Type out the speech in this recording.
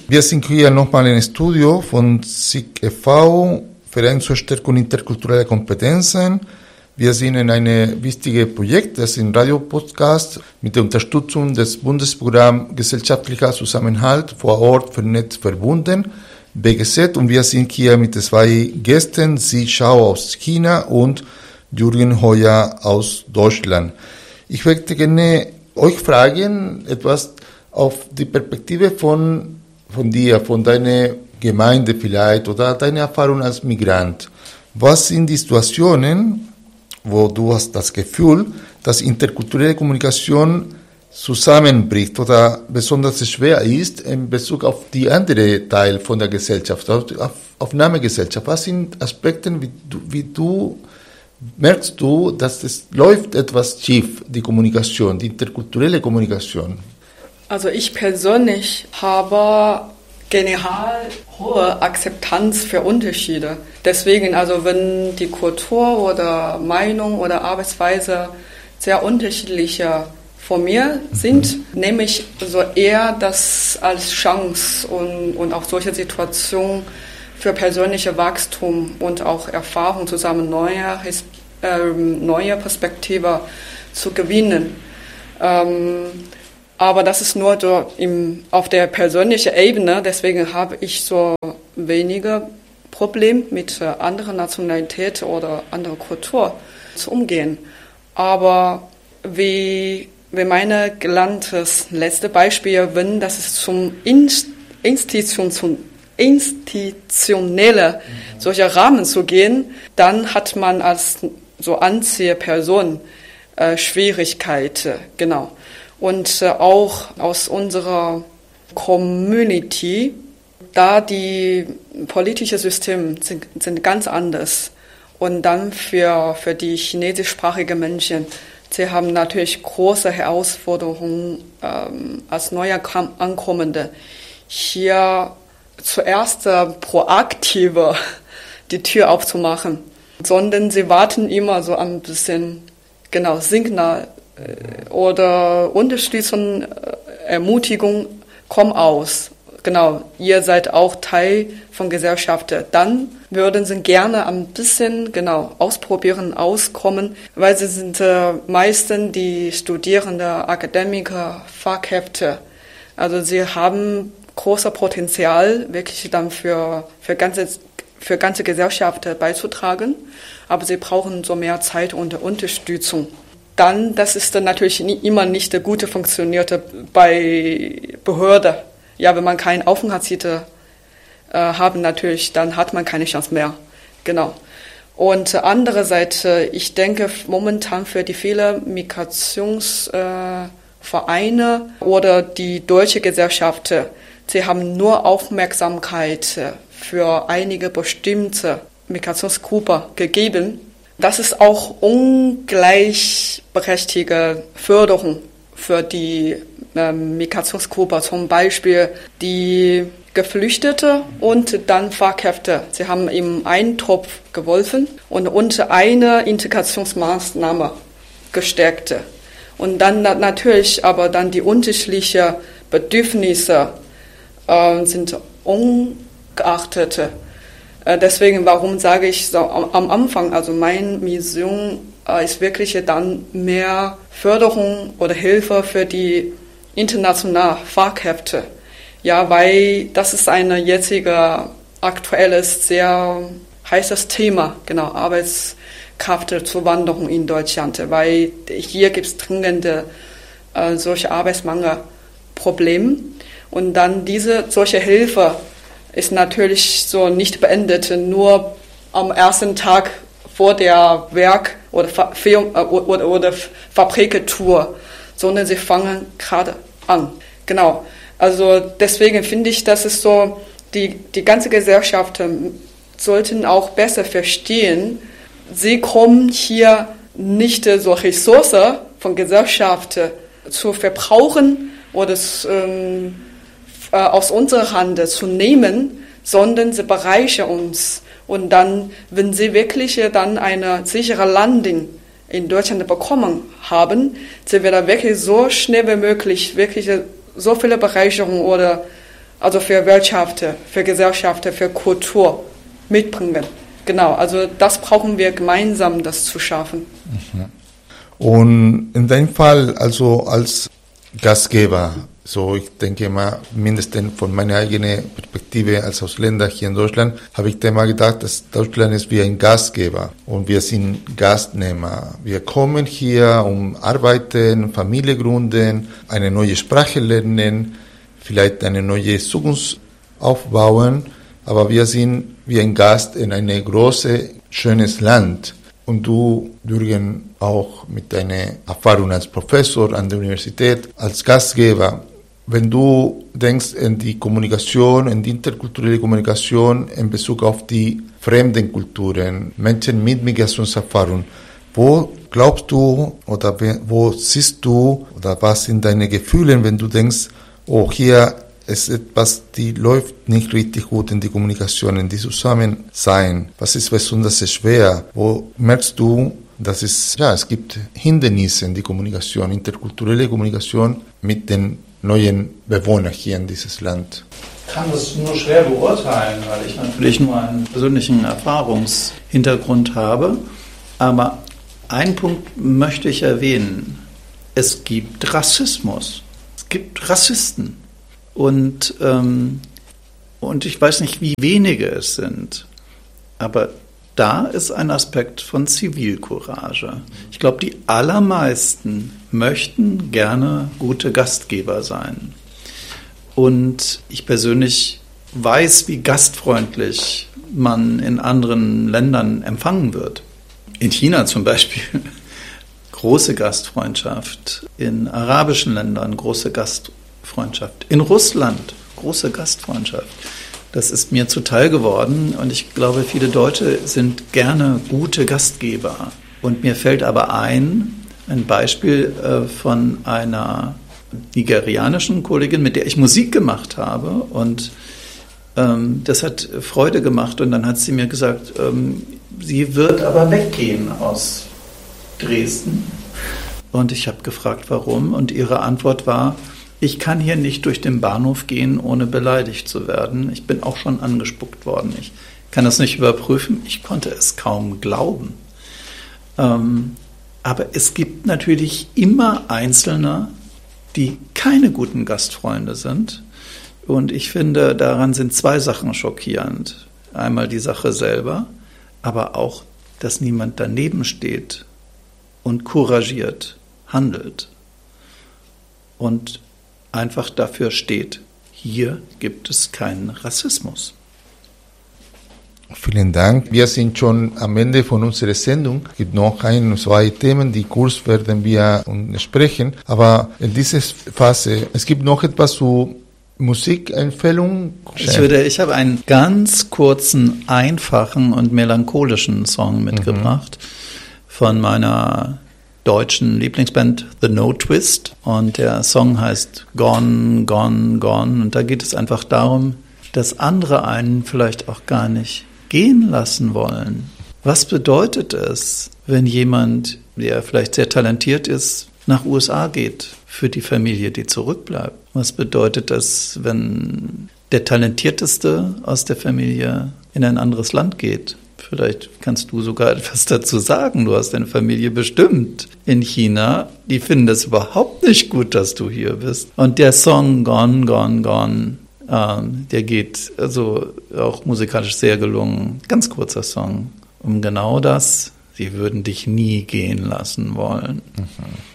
Wir sind hier nochmal im Studio von SIG e.V., Verein zur Stärkung interkultureller Kompetenzen. Wir sind in einem wichtigen Projekt, das ist ein Radiopodcast mit der Unterstützung des Bundesprogramms Gesellschaftlicher Zusammenhalt vor Ort vernetzt verbunden, BGZ, und wir sind hier mit zwei Gästen, Xi Shao aus China und Jürgen Heuer aus Deutschland. Ich möchte gerne euch fragen, etwas auf die Perspektive von dir, von deiner Gemeinde vielleicht oder deine Erfahrung als Migrant. Was sind die Situationen, wo du hast das Gefühl, dass interkulturelle Kommunikation zusammenbricht oder besonders schwer ist in Bezug auf die andere Teil von der Gesellschaft, auf Aufnahmegesellschaft? Was sind Aspekte, merkst du, dass es läuft etwas schief, die Kommunikation, die interkulturelle Kommunikation? Also ich persönlich habe generell hohe Akzeptanz für Unterschiede. Deswegen, also wenn die Kultur oder Meinung oder Arbeitsweise sehr unterschiedliche von mir sind, nehme ich so eher das als Chance und auch solche Situationen für persönliche Wachstum und auch Erfahrung zusammen neue Perspektive zu gewinnen. Aber das ist nur so auf der persönlichen Ebene, deswegen habe ich so weniger Probleme mit anderer Nationalität oder anderer Kultur zu umgehen. Aber wie meine genanntes letzte Beispiel, wenn das ist zum institutionelle solcher Rahmen zu gehen, dann hat man als so Anziehperson Schwierigkeiten, genau. Und auch aus unserer Community, da die politischen Systeme sind ganz anders. Und dann für die chinesischsprachigen Menschen, sie haben natürlich große Herausforderungen als neue Ankommende. Hier zuerst proaktiver die Tür aufzumachen, sondern sie warten immer so ein bisschen, genau, Signal oder Unterstützung, Ermutigung, komm aus. Genau, ihr seid auch Teil von Gesellschaft. Dann würden sie gerne ein bisschen, genau, ausprobieren, auskommen, weil sie sind meistens die Studierende, Akademiker, Fachkräfte. Also sie haben großes Potenzial, wirklich dann für ganze Gesellschaft beizutragen, aber sie brauchen so mehr Zeit und Unterstützung. Dann, das ist dann natürlich immer nicht gut funktioniert bei Behörden. Ja, wenn man keinen Aufenthaltstitel haben natürlich, dann hat man keine Chance mehr. Genau. Und andererseits, ich denke momentan für die vielen Migrationsvereine oder die deutsche Gesellschaft, sie haben nur Aufmerksamkeit für einige bestimmte Migrationsgruppen gegeben. Das ist auch ungleichberechtigte Förderung für die Migrationsgruppe, zum Beispiel die Geflüchtete und dann Fachkräfte. Sie haben im Eintopf geholfen und unter eine Integrationsmaßnahme gestärkt. Und dann natürlich aber dann die unterschiedlichen Bedürfnisse sind ungeachtet. Deswegen, warum sage ich so am Anfang, also meine Mission ist wirklich dann mehr Förderung oder Hilfe für die internationalen Fachkräfte. Ja, weil das ist ein jetziger aktuelles, sehr heißes Thema, genau, Arbeitskraftzuwanderung in Deutschland, weil hier gibt es dringende solche Arbeitsmangelprobleme und dann solche Hilfe ist natürlich so nicht beendet, nur am ersten Tag vor der Werk- oder Fabriktour, sondern sie fangen gerade an. Genau. Also deswegen finde ich, dass es so, die ganze Gesellschaft sollten auch besser verstehen, sie kommen hier nicht so Ressourcen von Gesellschaft zu verbrauchen oder aus unserer Hand zu nehmen, sondern sie bereichern uns. Und dann, wenn sie wirklich dann eine sichere Landung in Deutschland bekommen haben, sie werden wirklich so schnell wie möglich wirklich so viele Bereicherungen oder also für Wirtschaft, für Gesellschaft, für Kultur mitbringen. Genau, also das brauchen wir gemeinsam, das zu schaffen. Und in deinem Fall, also als Gastgeber, so ich denke mal, mindestens von meiner eigenen Perspektive als Ausländer hier in Deutschland, habe ich immer gedacht, dass Deutschland ist wie ein Gastgeber und wir sind Gastnehmer. Wir kommen hier, um arbeiten, Familie gründen, eine neue Sprache lernen, vielleicht eine neue Zukunft aufbauen, aber wir sind wie ein Gast in ein großes, schönes Land. Und du, Jürgen, auch mit deiner Erfahrung als Professor an der Universität, als Gastgeber, wenn du denkst in die Kommunikation, in die interkulturelle Kommunikation in Bezug auf die fremden Kulturen, Menschen mit Migrationserfahrung, wo glaubst du oder wo siehst du oder was sind deine Gefühle, wenn du denkst, oh, hier ist etwas, die läuft nicht richtig gut in die Kommunikation, in die Zusammensein. Was ist besonders schwer? Wo merkst du, dass es gibt Hindernisse in die Kommunikation, interkulturelle Kommunikation mit den neuen Bewohnern hier in dieses Land? Ich kann das nur schwer beurteilen, weil ich natürlich nur einen persönlichen Erfahrungshintergrund habe. Aber einen Punkt möchte ich erwähnen. Es gibt Rassismus. Es gibt Rassisten. Und ich weiß nicht, wie wenige es sind. Aber da ist ein Aspekt von Zivilcourage. Ich glaube, die allermeisten möchten gerne gute Gastgeber sein. Und ich persönlich weiß, wie gastfreundlich man in anderen Ländern empfangen wird. In China zum Beispiel große Gastfreundschaft, in arabischen Ländern große Gastfreundschaft, in Russland große Gastfreundschaft. Das ist mir zuteil geworden und ich glaube, viele Deutsche sind gerne gute Gastgeber. Und mir fällt aber ein Beispiel von einer nigerianischen Kollegin, mit der ich Musik gemacht habe und das hat Freude gemacht und dann hat sie mir gesagt, sie wird aber weggehen aus Dresden. Und ich habe gefragt, warum und ihre Antwort war, ich kann hier nicht durch den Bahnhof gehen, ohne beleidigt zu werden. Ich bin auch schon angespuckt worden. Ich kann das nicht überprüfen. Ich konnte es kaum glauben. Aber es gibt natürlich immer Einzelne, die keine guten Gastfreunde sind. Und ich finde, daran sind zwei Sachen schockierend. Einmal die Sache selber, aber auch, dass niemand daneben steht und couragiert handelt. Und einfach dafür steht, hier gibt es keinen Rassismus. Vielen Dank. Wir sind schon am Ende von unserer Sendung. Es gibt noch ein, zwei Themen, die kurz werden wir sprechen. Aber in dieser Phase, es gibt noch etwas zu Musikempfehlung. Ich habe einen ganz kurzen, einfachen und melancholischen Song mitgebracht von meiner deutschen Lieblingsband The No Twist und der Song heißt Gone, Gone, Gone und da geht es einfach darum, dass andere einen vielleicht auch gar nicht gehen lassen wollen. Was bedeutet es, wenn jemand, der vielleicht sehr talentiert ist, nach USA geht für die Familie, die zurückbleibt? Was bedeutet es, wenn der Talentierteste aus der Familie in ein anderes Land geht? Vielleicht kannst du sogar etwas dazu sagen. Du hast deine Familie bestimmt in China. Die finden das überhaupt nicht gut, dass du hier bist. Und der Song Gone, Gone, Gone, der geht also auch musikalisch sehr gelungen. Ganz kurzer Song. Um genau das. Sie würden dich nie gehen lassen wollen.